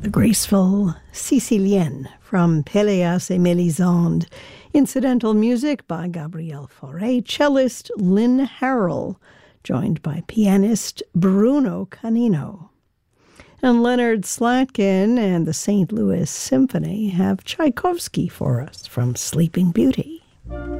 the graceful Sicilienne from Péléas et Mélisande. Incidental music by Gabriel Fauré, cellist Lynn Harrell, joined by pianist Bruno Canino. And Leonard Slatkin and the St. Louis Symphony have Tchaikovsky for us from Sleeping Beauty.